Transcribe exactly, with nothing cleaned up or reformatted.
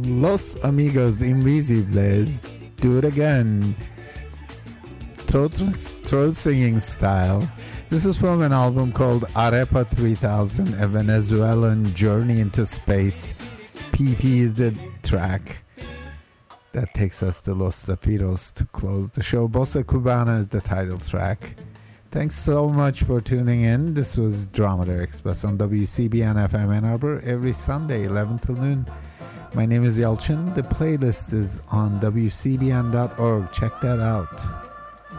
Los Amigos Invisibles, Do It Again, throat, throat singing style. This is from an album called Arepa three thousand, a Venezuelan journey into space. P P is the track that takes us to Los Zafiros to close the show. Bossa Cubana is the title track. Thanks so much for tuning in. This was Dromedary Express on W C B N F M Ann Arbor every Sunday, eleven till noon. My name is Yelchin. The playlist is on W C B N dot org. Check that out.